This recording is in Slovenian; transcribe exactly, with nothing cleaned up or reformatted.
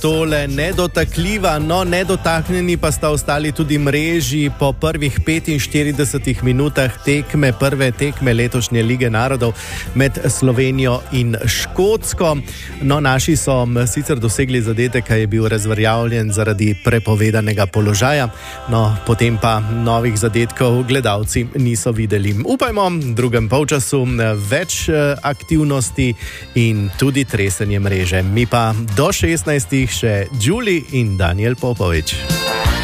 tole nedotakljiva, no nedotaknjeni pa sta ostali tudi mreži po prvih petinštiridesetih minutah tekme, prve tekme letošnje Lige narodov med Slovenijo in Škotsko. No, naši so sicer dosegli zadetek, a je bil razveljavljen zaradi prepovedanega položaja, no potem pa novih zadetkov gledalci niso videli. Upajmo, v drugem polčasu več aktivnosti in tudi tresenje mreže. Mi pa do šestnajstih še Đuli in Daniel Popovič.